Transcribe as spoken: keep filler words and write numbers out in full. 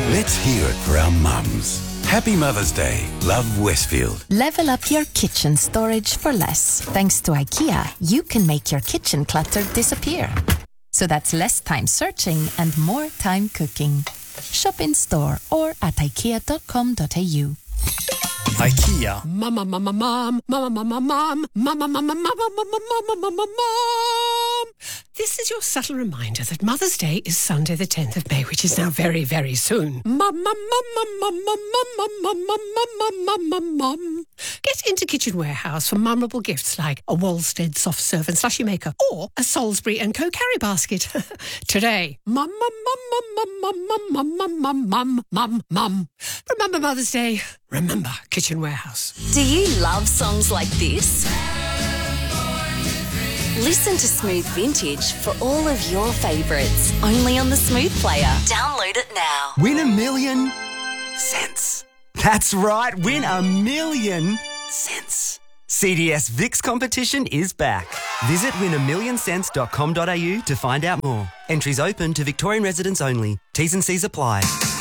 Let's hear it for our mums. Happy Mother's Day. Love, Westfield. Level up your kitchen storage for less. Thanks to IKEA, you can make your kitchen clutter disappear. So that's less time searching and more time cooking. Shop in store or at ikea dot com dot a u. IKEA. Mama, mama, mom, mama, mama, mom, mama, mama, mama, mama, mama, mama, mom. This is your subtle reminder that Mother's Day is Sunday the tenth of May, which is now very, very soon. Mama, mama, mama, mama, mama, mama, mama, mum. Get into Kitchen Warehouse for memorable gifts like a Walstead soft serve and slushy maker or a Salisbury and Co carry basket. Today, mama, mama, mama, mama, mama, mum, mum, mum. Remember Mother's Day. Remember Kitchen Warehouse. Do you love songs like this? Listen to Smooth Vintage for all of your favourites. Only on the Smooth Player. Download it now. Win a million cents. That's right, win a million cents. C D S Vix competition is back. Visit win a million cents dot com dot a u to find out more. Entries open to Victorian residents only. T's and C's apply.